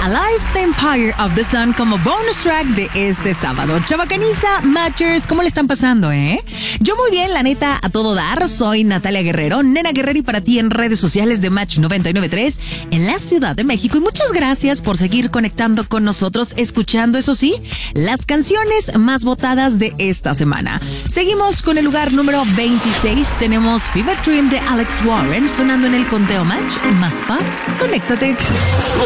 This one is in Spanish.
Alive the Empire of the Sun como bonus track de este sábado. Chavacaniza, Matchers, ¿cómo le están pasando, Yo muy bien, la neta, a todo dar. Soy Natalia Guerrero, Nena Guerrero, y para ti en redes sociales de Match 99.3 en la Ciudad de México. Y muchas gracias por seguir conectando con nosotros, escuchando, eso sí, las canciones más votadas de esta semana. Seguimos con el lugar número 26. Tenemos Fever Dream de Alex Warren sonando en el conteo Match más pop. Conéctate.